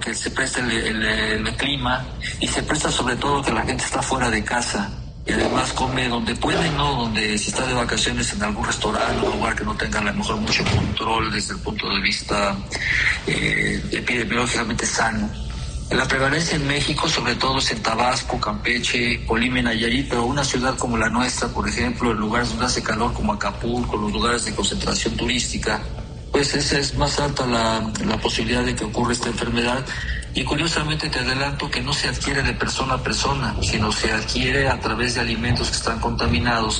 que se presta el clima, y se presta sobre todo que la gente está fuera de casa y además come donde puede, ¿no? Donde si está de vacaciones en algún restaurante o lugar que no tenga a lo mejor mucho control desde el punto de vista epidemiológicamente sano. La prevalencia en México, sobre todo, es en Tabasco, Campeche, Colima y Nayarit, pero una ciudad como la nuestra, por ejemplo, en lugares donde hace calor como Acapulco, los lugares de concentración turística, pues esa es más alta la posibilidad de que ocurra esta enfermedad. Y curiosamente te adelanto que no se adquiere de persona a persona, sino se adquiere a través de alimentos que están contaminados,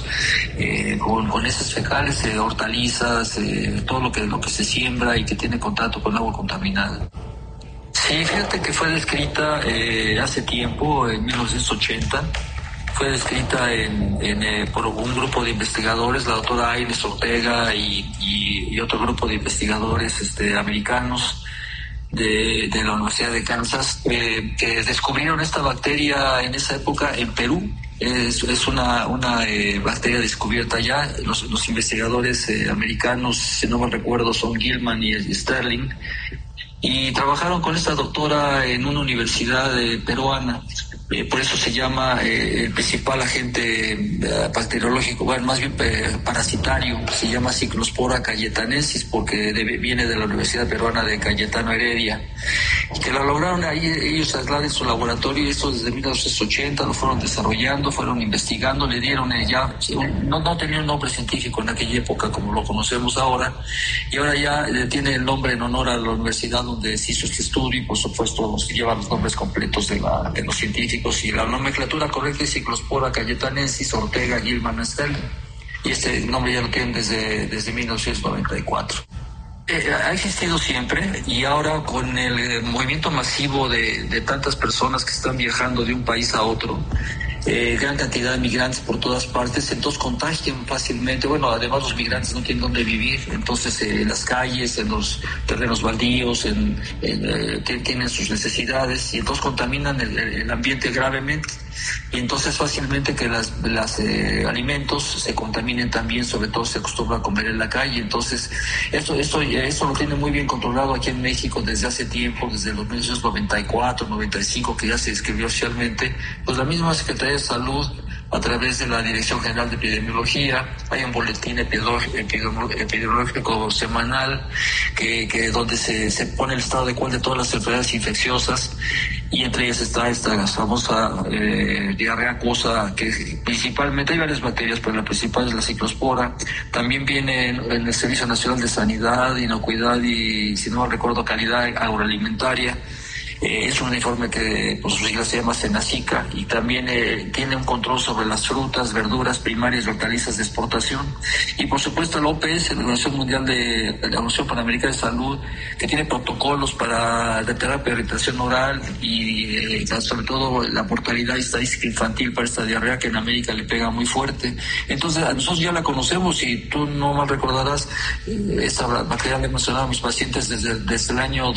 con heces fecales, hortalizas, todo lo que se siembra y que tiene contacto con agua contaminada. Sí, fíjate que fue descrita hace tiempo, en 1980, fue descrita por un grupo de investigadores, la doctora Ailes Ortega y otro grupo de investigadores americanos de la Universidad de Kansas, que descubrieron esta bacteria en esa época en Perú. Es una bacteria descubierta ya. Los investigadores americanos, si no me recuerdo, son Gilman y Sterling, y trabajaron con esta doctora en una universidad peruana. Por eso se llama el principal agente bacteriológico, bueno, más bien parasitario, se llama Cyclospora cayetanensis, porque viene de la Universidad Peruana de Cayetano Heredia, y que la lograron ahí ellos aislar en su laboratorio. Esto desde 1980 lo fueron desarrollando, fueron investigando, le dieron no tenía un nombre científico en aquella época como lo conocemos ahora, y ahora ya tiene el nombre en honor a la universidad donde se hizo este estudio, y por supuesto lleva los nombres completos de los científicos, y la nomenclatura correcta es Cyclospora cayetanensis, Ortega, Gilman, Sterling, y este nombre ya lo tienen desde 1994. Ha existido siempre, y ahora con el movimiento masivo de tantas personas que están viajando de un país a otro, gran cantidad de migrantes por todas partes, entonces contagian fácilmente. Bueno, además los migrantes no tienen dónde vivir, entonces en las calles, en los terrenos baldíos, tienen sus necesidades, y entonces contaminan el ambiente gravemente, y entonces fácilmente que los alimentos se contaminen también, sobre todo se acostumbra a comer en la calle. Entonces esto lo tiene muy bien controlado aquí en México desde hace tiempo, desde los 1994, 95, que ya se describió oficialmente. Pues la misma Secretaría de Salud, a través de la Dirección General de Epidemiología, hay un boletín epidemiológico semanal donde se pone el estado de cual de todas las enfermedades infecciosas, y entre ellas está esta famosa diarrea acuosa, que principalmente hay varias bacterias, pero la principal es la ciclospora. También viene en el Servicio Nacional de Sanidad, Inocuidad y, si no me recuerdo, Calidad Agroalimentaria. Es un informe que por sus siglas se llama Senacica, y también tiene un control sobre las frutas, verduras primarias y hortalizas de exportación. Y por supuesto la OPS, la Organización Mundial de la Organización Panamericana de Salud, que tiene protocolos para la terapia de irritación oral y sobre todo la mortalidad estadística infantil para esta diarrea, que en América le pega muy fuerte. Entonces a nosotros ya la conocemos, y tú no mal recordarás, esta bacteria la he mencionado a mis pacientes desde el año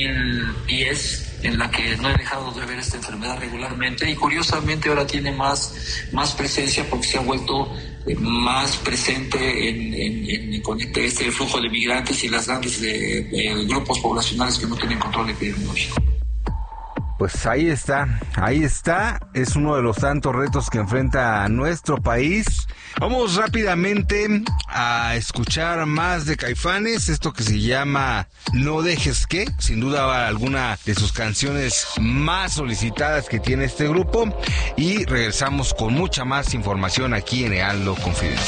2010, en la que no he dejado de ver esta enfermedad regularmente, y curiosamente ahora tiene más presencia porque se ha vuelto más presente con este flujo de migrantes y las grandes grupos poblacionales que no tienen control epidemiológico. Pues ahí está, es uno de los tantos retos que enfrenta nuestro país. Vamos rápidamente a escuchar más de Caifanes, esto que se llama No Dejes Que, sin duda alguna de sus canciones más solicitadas que tiene este grupo, y regresamos con mucha más información aquí en Heraldo Confidencial.